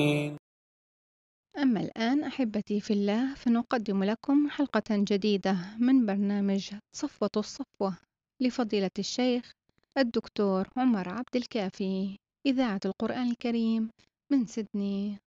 أما الآن أحبتي في الله فنقدم لكم حلقة جديدة من برنامج صفوة الصفوة لفضيلة الشيخ الدكتور عمر عبد الكافي إذاعة القرآن الكريم من سيدني